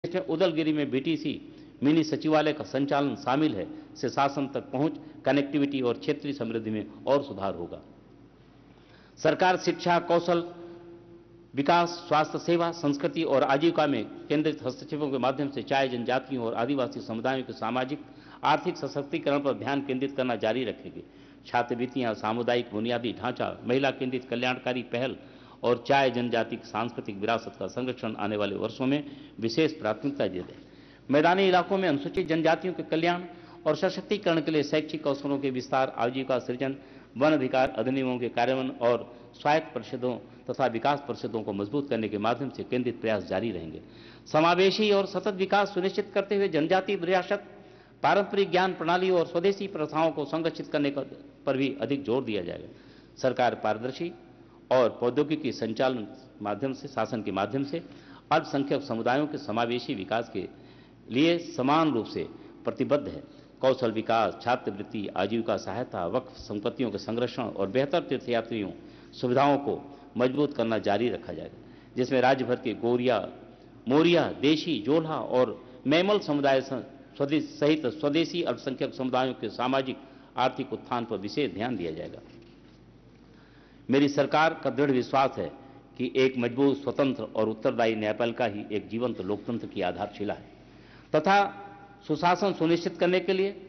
उदलगिरी में BTC mini सचिवालय का संचालन शामिल है, से शासन तक पहुंच, कनेक्टिविटी और क्षेत्रीय समृद्धि में और सुधार होगा। सरकार शिक्षा, कौशल विकास, स्वास्थ्य सेवा, संस्कृति और आजीविका में केंद्रित हस्तक्षेपों के माध्यम से चाय जनजातियों और आदिवासी समुदायों के सामाजिक आर्थिक सशक्तिकरण पर ध्यान केंद्रित करना जारी रखेगी। छात्रवृत्तियां, सामुदायिक बुनियादी ढांचा, महिला केंद्रित कल्याणकारी पहल और चाय जनजाति की सांस्कृतिक विरासत का संरक्षण आने वाले वर्षों में विशेष प्राथमिकता दी जाए। मैदानी इलाकों में अनुसूचित जनजातियों के कल्याण और सशक्तिकरण के लिए शैक्षिक अवसरों के विस्तार, आजीविका सृजन, वन अधिकार अधिनियमों के कार्यान्वयन और स्वायत्त परिषदों तथा विकास परिषदों को मजबूत करने के माध्यम से केंद्रित प्रयास जारी रहेंगे। समावेशी और सतत विकास सुनिश्चित करते हुए जनजातीय विरासत, पारंपरिक ज्ञान प्रणाली और स्वदेशी प्रथाओं को संरक्षित करने पर भी अधिक जोर दिया जाएगा। सरकार पारदर्शी और प्रौद्योगिकी संचालन माध्यम से शासन के माध्यम से अल्पसंख्यक समुदायों के समावेशी विकास के लिए समान रूप से प्रतिबद्ध है। कौशल विकास, छात्रवृत्ति, आजीविका सहायता, वक्फ संपत्तियों के संरक्षण और बेहतर तीर्थयात्रियों सुविधाओं को मजबूत करना जारी रखा जाएगा, जिसमें राज्य भर के गोरिया, मोरिया, देशी, जोल्हा और मैमल समुदाय सहित स्वदेशी अल्पसंख्यक समुदायों के सामाजिक आर्थिक उत्थान पर विशेष ध्यान दिया जाएगा। मेरी सरकार का दृढ़ विश्वास है कि एक मजबूत, स्वतंत्र और उत्तरदायी न्यायपालिका ही एक जीवंत लोकतंत्र की आधारशिला है तथा सुशासन सुनिश्चित करने के लिए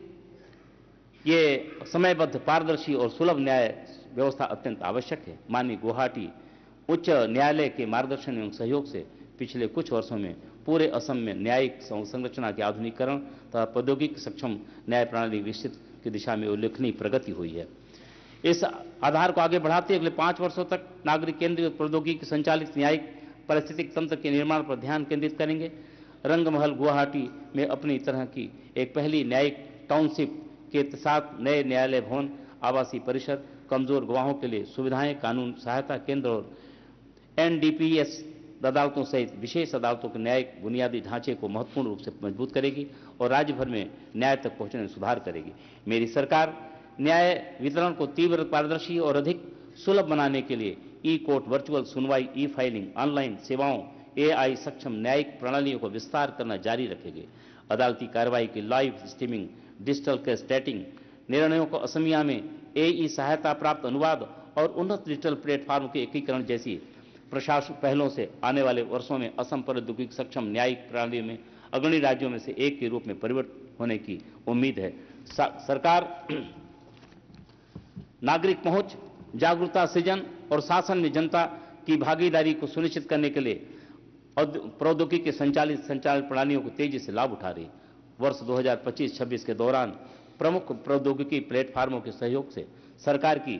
ये समयबद्ध, पारदर्शी और सुलभ न्याय व्यवस्था अत्यंत आवश्यक है। माननीय गुवाहाटी उच्च न्यायालय के मार्गदर्शन एवं सहयोग से पिछले कुछ वर्षों में पूरे असम में न्यायिक संरचना के आधुनिकीकरण तथा प्रौद्योगिकी सक्षम न्याय प्रणाली विकसित की दिशा में उल्लेखनीय प्रगति हुई है। इस आधार को आगे बढ़ाते अगले 5 वर्षों तक नागरिक केंद्रित प्रौद्योगिकी संचालित न्यायिक पारिस्थितिक तंत्र के निर्माण पर ध्यान केंद्रित करेंगे। रंगमहल गुवाहाटी में अपनी तरह की एक पहली न्यायिक टाउनशिप के साथ नए न्यायालय भवन, आवासीय परिषद, कमजोर गवाहों के लिए सुविधाएं, कानून सहायता केंद्र और एनडीपीएस अदालतों सहित विशेष अदालतों के न्यायिक बुनियादी ढांचे को महत्वपूर्ण रूप से मजबूत करेगी और राज्य भर में न्याय तक पहुंचने में सुधार करेगी। मेरी सरकार न्याय वितरण को तीव्र, पारदर्शी और अधिक सुलभ बनाने के लिए ई कोर्ट, वर्चुअल सुनवाई, ई फाइलिंग, ऑनलाइन सेवाओं, एआई सक्षम न्यायिक प्रणालियों को विस्तार करना जारी रखेगी। अदालती कार्रवाई की लाइव स्ट्रीमिंग, डिजिटल केस स्टेटिंग, निर्णयों को असमिया में एई सहायता प्राप्त अनुवाद और उन्नत डिजिटल प्लेटफॉर्म के एकीकरण जैसी प्रशासनिक पहलों से आने वाले वर्षों में असम प्रौद्योगिकी सक्षम न्यायिक प्रणाली में अग्रणी राज्यों में से एक के रूप में परिवर्तित होने की उम्मीद है। सरकार नागरिक पहुंच, जागरूकता सृजन और शासन में जनता की भागीदारी को सुनिश्चित करने के लिए प्रौद्योगिकी संचालित संचालन प्रणालियों को तेजी से लाभ उठा रही है। वर्ष 2025-26 के दौरान प्रमुख प्रौद्योगिकी प्लेटफार्मों के सहयोग से सरकार की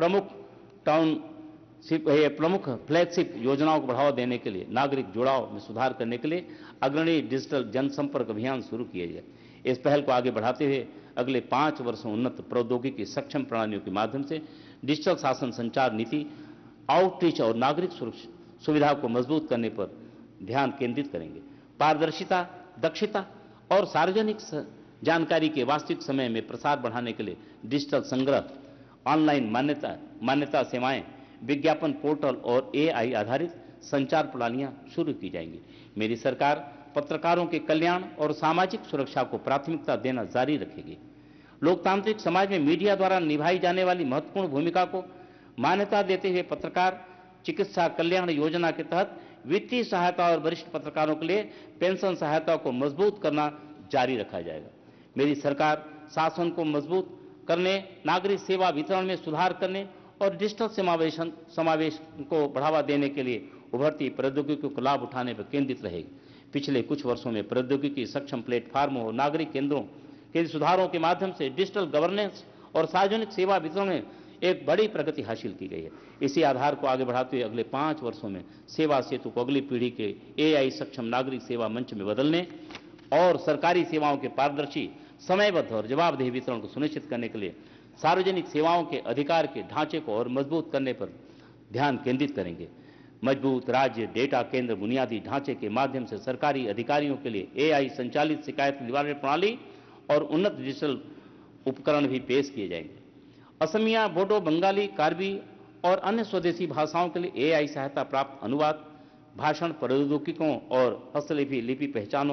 प्रमुख फ्लैगशिप योजनाओं को बढ़ावा देने के लिए नागरिक जुड़ाव में सुधार करने के लिए अग्रणी डिजिटल जनसंपर्क अभियान शुरू किए गए। इस पहल को आगे बढ़ाते हुए अगले 5 वर्षों उन्नत प्रौद्योगिकी सक्षम प्रणालियों के माध्यम से डिजिटल शासन संचार नीति, आउटरीच और नागरिक सुविधा को मजबूत करने पर ध्यान केंद्रित करेंगे। पारदर्शिता, दक्षता और सार्वजनिक जानकारी के वास्तविक समय में प्रसार बढ़ाने के लिए डिजिटल संग्रह, ऑनलाइन मान्यता सेवाएं, विज्ञापन पोर्टल और एआई आधारित संचार प्रणालियां शुरू की जाएंगी। मेरी सरकार पत्रकारों के कल्याण और सामाजिक सुरक्षा को प्राथमिकता देना जारी रखेगी। लोकतांत्रिक समाज में मीडिया द्वारा निभाई जाने वाली महत्वपूर्ण भूमिका को मान्यता देते हुए पत्रकार चिकित्सा कल्याण योजना के तहत वित्तीय सहायता और वरिष्ठ पत्रकारों के लिए पेंशन सहायता को मजबूत करना जारी रखा जाएगा। मेरी सरकार शासन को मजबूत करने, नागरिक सेवा वितरण में सुधार करने और डिजिटल समावेश को बढ़ावा देने के लिए उभरती प्रौद्योगिकी को लाभ उठाने पर केंद्रित रहेगी। पिछले कुछ वर्षों में प्रौद्योगिकी सक्षम प्लेटफार्मों और नागरिक केंद्रों के सुधारों के माध्यम से डिजिटल गवर्नेंस और सार्वजनिक सेवा वितरण में एक बड़ी प्रगति हासिल की गई है। इसी आधार को आगे बढ़ाते हुए अगले 5 वर्षों में सेवा सेतु को अगली पीढ़ी के एआई सक्षम नागरिक सेवा मंच में बदलने और सरकारी सेवाओं के पारदर्शी, समयबद्ध और जवाबदेह वितरण को सुनिश्चित करने के लिए सार्वजनिक सेवाओं के अधिकार के ढांचे को और मजबूत करने पर ध्यान केंद्रित करेंगे। मजबूत राज्य डेटा केंद्र बुनियादी ढांचे के माध्यम से सरकारी अधिकारियों के लिए एआई संचालित शिकायत निवारण प्रणाली और उन्नत डिजिटल उपकरण भी पेश किए जाएंगे। असमिया, बोडो, बंगाली, कार्बी और अन्य स्वदेशी भाषाओं के लिए एआई सहायता प्राप्त अनुवाद, भाषण प्रौद्योगिकियों और हस्तलिपि पहचानों